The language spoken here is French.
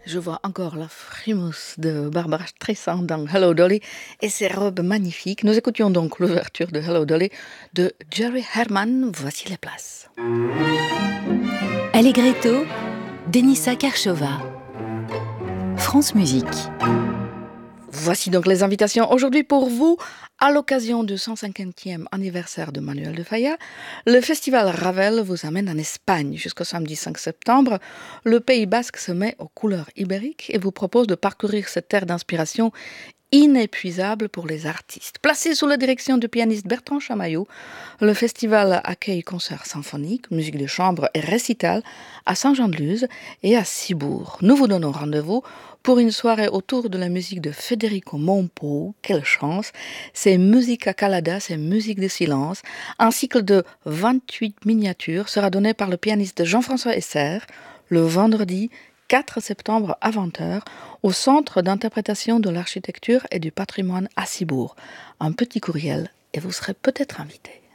Je vois encore la frimousse de Barbara Streisand dans Hello Dolly et ses robes magnifiques. Nous écoutions donc l'ouverture de Hello Dolly de Jerry Herman. Voici les places. Allegretto, Denisa Karchova. France Musique. Voici donc les invitations aujourd'hui pour vous. À l'occasion du 150e anniversaire de Manuel de Falla, le festival Ravel vous amène en Espagne jusqu'au samedi 5 septembre. Le Pays Basque se met aux couleurs ibériques et vous propose de parcourir cette terre d'inspiration inépuisable pour les artistes. Placé sous la direction du pianiste Bertrand Chamaillou, le festival accueille concerts symphoniques, musique de chambre et récitals à Saint-Jean-de-Luz et à Cibourg. Nous vous donnons rendez-vous pour une soirée autour de la musique de Federico Mompou. Quelle chance! C'est Musica Calada, c'est musique de silence. Un cycle de 28 miniatures sera donné par le pianiste Jean-François Esser le vendredi 4 septembre à 20h au Centre d'interprétation de l'architecture et du patrimoine à Cibourg. Un petit courriel et vous serez peut-être invité.